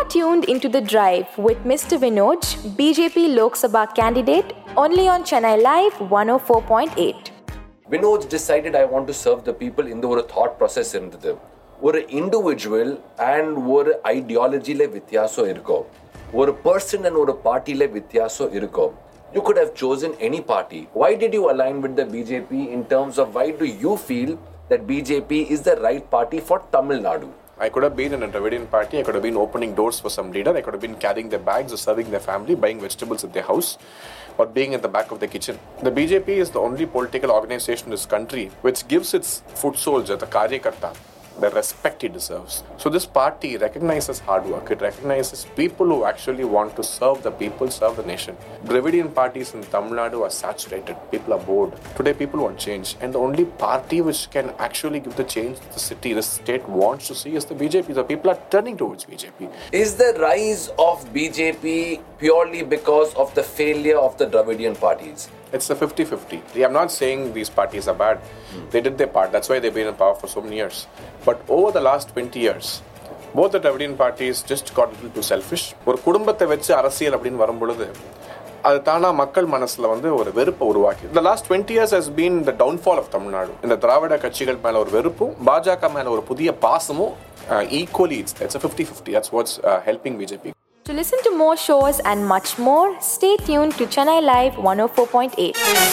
tuned into The Drive with Mr. Vinod, BJP Lok Sabha candidate, only on Chennai Live 104.8. Vinod decided I want to serve the people in the thought process இருந்தது. ஒரு individual and ஒரு ஐடியாலஜியில் வித்தியாசம் இருக்கும். ஒரு person and ஒரு பார்ட்டியில் வித்தியாசம் இருக்கும். You could have chosen any party. Why did you align with the BJP in terms of why do you feel that BJP is the right party for Tamil Nadu? I could have been in a Dravidian party. I could have been opening doors for some leader. I could have been carrying their bags or serving their family, buying vegetables at their house, or being at the back of the kitchen. The BJP is the only political organization in this country which gives its foot soldier, the Karyakarta, the respect he deserves. So this party recognizes hard work. It recognizes people who actually want to serve the people, serve the nation. Dravidian parties in Tamil Nadu are saturated. People are bored. Today people want change. And the only party which can actually give the change the city, the state wants to see is the BJP. So people are turning towards BJP. Is the rise of BJP purely because of the failure of the Dravidian parties? It's a 50-50. I'm not saying these parties are bad. They did their part. That's why they've been in power for so many years. But over the last 20 years, both the Dravidian parties just got a little too selfish. ஒரு குடும்பத்தை வச்சு அரசியல் அப்படின்னு வரும்பொழுது அது தானா மக்கள் மனசுல வந்து ஒரு வெறுப்பை உருவாக்கி. The last 20 years has been the downfall of Tamil Nadu. இந்த திராவிட கட்சிகள் மேல ஒரு வெறுப்பும் பாஜக மேல ஒரு புதிய பாசமும் equally it's a 50-50. That's what's helping BJP. To listen to more shows and much more, stay tuned to Chennai Live 104.8.